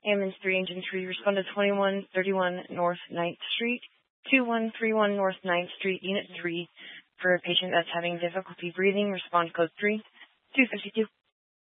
Ambulance 3, Engine 3, respond to 2131 North 9th Street, 2131 North 9th Street, Unit 3, for a patient that's having difficulty breathing. Respond code 3, 252.